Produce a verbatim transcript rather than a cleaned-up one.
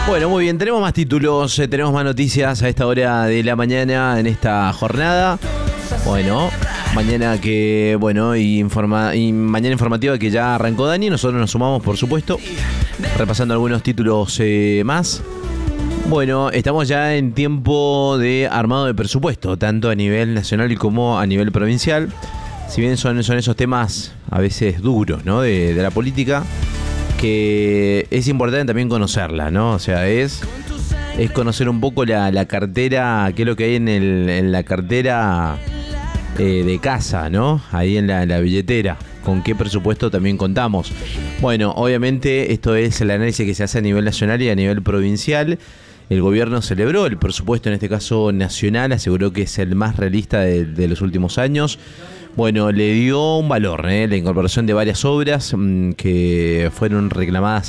Bueno, muy bien, tenemos más títulos, eh, tenemos más noticias a esta hora de la mañana en esta jornada. Bueno, mañana que, bueno, y, informa, y mañana informativa que ya arrancó Dani, nosotros nos sumamos, por supuesto, repasando algunos títulos eh, más. Bueno, estamos ya en tiempo de armado de presupuesto, tanto a nivel nacional como a nivel provincial. Si bien son, son esos temas a veces duros, ¿no? de, de la política, que es importante también conocerla, ¿no? O sea, es, es conocer un poco la, la cartera, qué es lo que hay en, el, en la cartera eh, de casa, ¿no? Ahí en la, en la billetera, con qué presupuesto también contamos. Bueno, obviamente esto es el análisis que se hace a nivel nacional y a nivel provincial. El gobierno celebró el presupuesto, en este caso nacional, aseguró que es el más realista de, de los últimos años. Bueno, le dio un valor, ¿eh? La incorporación de varias obras mmm, que fueron reclamadas